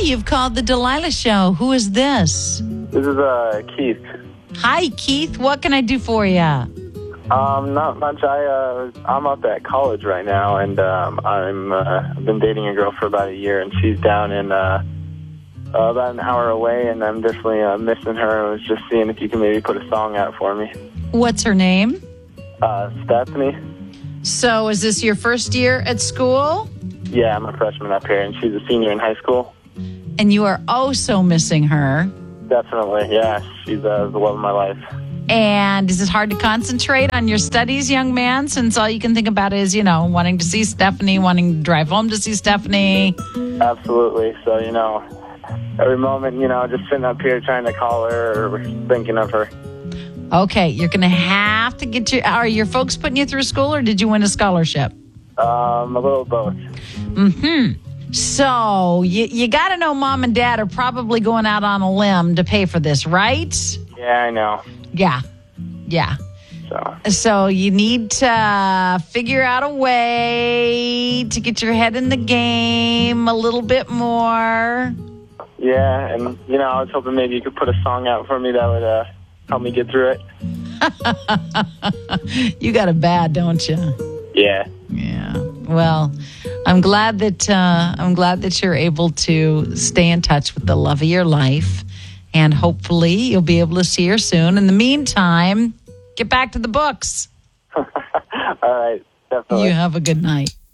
you've called the Delilah Show. Who is this? This is Keith. Hi, Keith. What can I do for you? Not much. I'm up at college right now, and I've been dating a girl for about a year, and she's down in about an hour away, and I'm definitely missing her. I was just seeing if you can maybe put a song out for me. What's her name? Stephanie. So is this your first year at school? Yeah, I'm a freshman up here, and she's a senior in high school. And you are oh so missing her. Definitely, yeah. She's the love of my life. And is it hard to concentrate on your studies, young man, since all you can think about is, wanting to see Stephanie, wanting to drive home to see Stephanie? Absolutely. So, every moment, just sitting up here trying to call her or thinking of her. Okay, you're going to have to get are your folks putting you through school, or did you win a scholarship? A little of both. Mm-hmm. So you got to know mom and dad are probably going out on a limb to pay for this, right? Yeah, I know. Yeah. So you need to figure out a way to get your head in the game a little bit more. Yeah, and, I was hoping maybe you could put a song out for me that would help me get through it. You got it bad, don't you? Yeah. Yeah. Well, I'm glad that you're able to stay in touch with the love of your life, and hopefully you'll be able to see her soon. In the meantime, get back to the books. All right. Definitely. You have a good night.